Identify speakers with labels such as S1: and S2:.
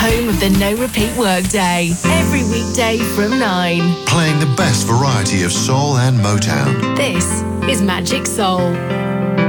S1: home of the no repeat workday. Every weekday from 9.
S2: Playing the best variety of soul and Motown.
S1: This is Magic Soul.